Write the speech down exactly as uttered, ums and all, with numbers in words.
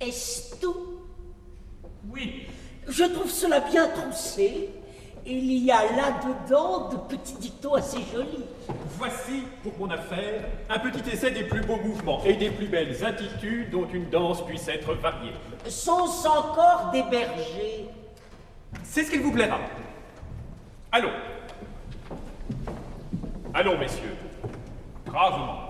Est-ce tout? Oui. Je trouve cela bien troussé. Il y a là-dedans de petits dictons assez jolis. Voici, pour mon affaire, un petit essai des plus beaux mouvements et des plus belles attitudes dont une danse puisse être variée. Sont-ce encore des bergers? C'est ce qu'il vous plaira. Allons. Allons, messieurs. Gravement.